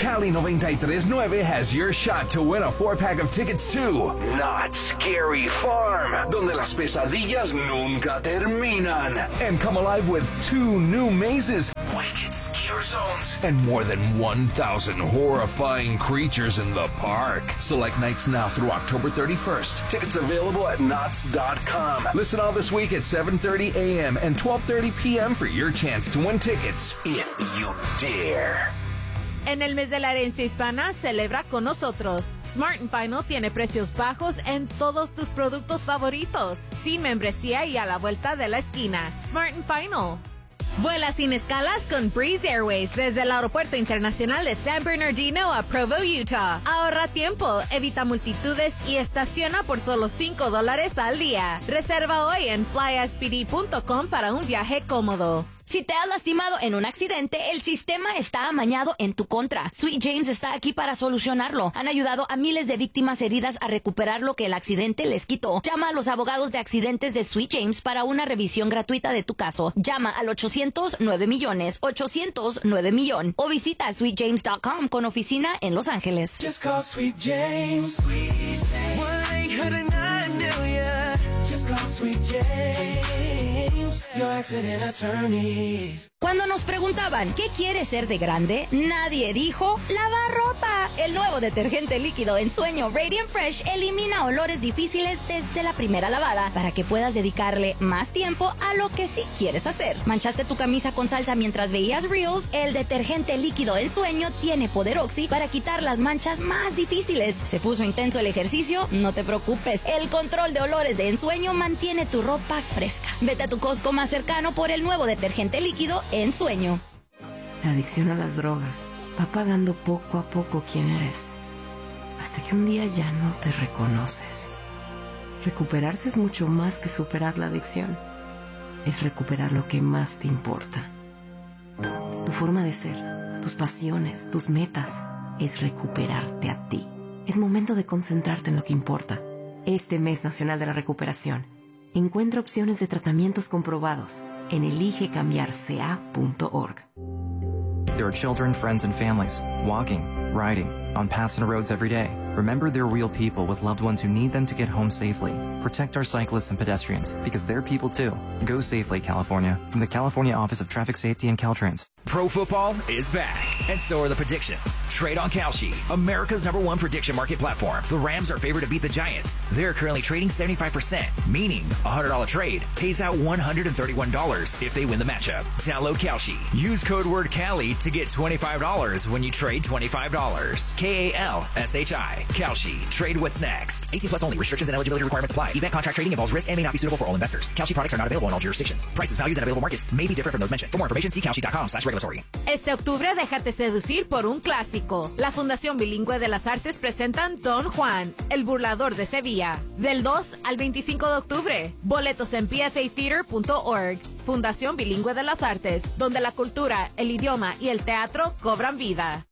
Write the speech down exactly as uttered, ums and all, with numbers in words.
Cali noventa y tres point nueve has your shot to win a four-pack of tickets to Not Scary Farm, donde las pesadillas nunca terminan. And come alive with two new mazes, Wicked Scare Zones, and more than one thousand horrifying creatures in the park. Select nights now through October thirty-first. Tickets available at knots dot com. Listen all this week at seven thirty a.m. and twelve thirty p.m. for your chance to win tickets, if you dare. En el mes de la herencia hispana, celebra con nosotros. Smart and Final tiene precios bajos en todos tus productos favoritos, sin membresía y a la vuelta de la esquina. Smart and Final. Vuela sin escalas con Breeze Airways desde el Aeropuerto Internacional de San Bernardino a Provo, Utah. Ahorra tiempo, evita multitudes y estaciona por solo cinco dólares al día. Reserva hoy en fly s p d punto com para un viaje cómodo. Si te has lastimado en un accidente, el sistema está amañado en tu contra. Sweet James está aquí para solucionarlo. Han ayudado a miles de víctimas heridas a recuperar lo que el accidente les quitó. Llama a los abogados de accidentes de Sweet James para una revisión gratuita de tu caso. Llama al ochocientos nueve millones, ochocientos nueve millón o visita sweet james punto com con oficina en Los Ángeles. Just call Sweet James. Sweet James. one eight hundred nine million. Just call Sweet James. Your accident attorney. Cuando nos preguntaban ¿qué quieres ser de grande?, nadie dijo lavar ropa. El nuevo detergente líquido en sueño Radiant Fresh elimina olores difíciles desde la primera lavada para que puedas dedicarle más tiempo a lo que sí quieres hacer. ¿Manchaste tu camisa con salsa mientras veías Reels? El detergente líquido en sueño tiene poder Oxy para quitar las manchas más difíciles. ¿Se puso intenso el ejercicio? No te preocupes. El control de olores de ensueño mantiene tu ropa fresca. Vete a tu Costco más cercano por el nuevo detergente líquido en sueño. La adicción a las drogas va pagando poco a poco quién eres, hasta que un día ya no te reconoces. Recuperarse es mucho más que superar la adicción. Es recuperar lo que más te importa. Tu forma de ser, tus pasiones, tus metas, es recuperarte a ti. Es momento de concentrarte en lo que importa. Este mes nacional de la recuperación, encuentra opciones de tratamientos comprobados en elige cambiar c a punto org. There are children, friends, and families walking, riding, on paths and roads every day. Remember, they're real people with loved ones who need them to get home safely. Protect our cyclists and pedestrians, because they're people too. Go safely, California. From the California Office of Traffic Safety and Caltrans. Pro football is back, and so are the predictions. Trade on Kalshi, America's number one prediction market platform. The Rams are favored to beat the Giants. They're currently trading seventy-five percent, meaning a one hundred dollars trade pays out one hundred thirty-one dollars if they win the matchup. Download Kalshi. Use code word Cali to get twenty-five dollars when you trade twenty-five dollars. K A L S H I. Kalshi. Trade what's next. eighteen plus only. Restrictions and eligibility requirements apply. Event contract trading involves risk and may not be suitable for all investors. Kalshi products are not available in all jurisdictions. Prices, values, and available markets may be different from those mentioned. For more information, see kalshi dot com slash regulatory. Este octubre déjate seducir por un clásico. La Fundación Bilingüe de las Artes presentan Don Juan, el burlador de Sevilla. Del dos al veinticinco de octubre. Boletos en p f a theater punto org. Fundación Bilingüe de las Artes, donde la cultura, el idioma y el teatro cobran vida.